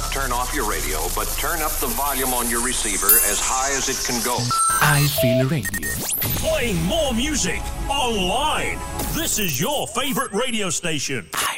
not turn off your radio, but turn up the volume on your receiver as high as it can go. I Feel Radio. Playing more music online. This is your favorite radio station.